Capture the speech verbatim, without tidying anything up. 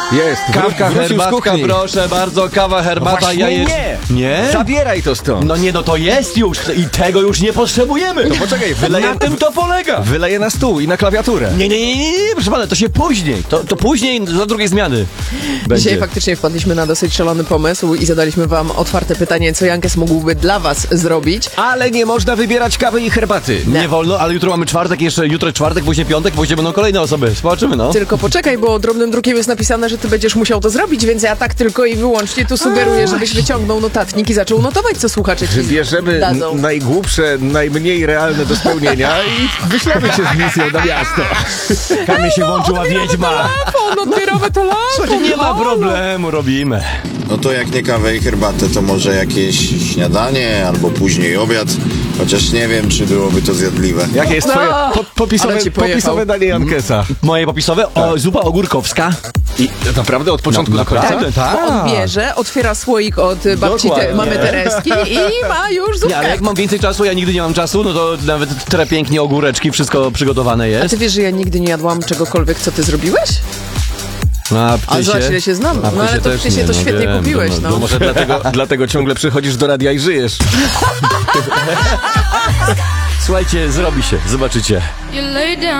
Jest, Kawka, wrócił z herbatka, kuchni. proszę bardzo, kawa, herbata, Właśnie jajeczko. nie. Nie? Zabieraj to stąd. No nie, no to jest już i tego już nie potrzebujemy. To poczekaj, wyleję, Na tym to polega. wyleję na stół i na klawiaturę. Nie, nie, nie, nie, nie, proszę pana, to się później. To, to później za drugiej zmiany będzie. Dzisiaj faktycznie wpadliśmy na dosyć szalony pomysł i zadaliśmy wam otwarte pytanie, co Jankes mógłby dla was zrobić. Ale nie można wybierać kawy i herbaty. Nie wolno, ale jutro mamy czwartek, jeszcze jutro czwartek, później piątek, później będą kolejne osoby. Zobaczymy, no. Tylko poczekaj, bo drobnym drukiem jest napisane, że ty będziesz musiał to zrobić, więc ja tak tylko i wyłącznie tu sugeruję, żebyś wyciągnął notatnik i zaczął notować, co słuchacze ci Bierzemy dadzą. n- najgłupsze, najmniej realne do spełnienia i wyślemy cię z misją na miasto. Kamie się włączyła wiedźma. Telefon, odbieramy telefon. Nie ma problemu, robimy. No to jak nie kawę i herbatę, to może jakieś śniadanie albo później obiad. Chociaż nie wiem, czy byłoby to zjadliwe. Jakie jest twoje No, po, popisowe, ale ci pojechał. popisowe danie Jankesa? Moje popisowe? O, zupa ogórkowska. I naprawdę od początku No, do końca? naprawdę, tak. Bo on bierze, otwiera słoik od babci Dokładnie. te, mamy Tereski i ma już Nie, zupkę. ale jak mam więcej czasu, ja nigdy nie mam czasu, no to nawet tre pięknie ogóreczki, wszystko przygotowane A jest. ty wiesz, że ja nigdy nie jadłam czegokolwiek, co ty zrobiłeś? A, A ptysie? zobacz, ile się znam. A No ale to też ty się nie, to no świetnie wiem, kupiłeś, no, no. no, Może dlatego, dlatego ciągle przychodzisz do radia i żyjesz. Słuchajcie, zrobi się, zobaczycie. You lay down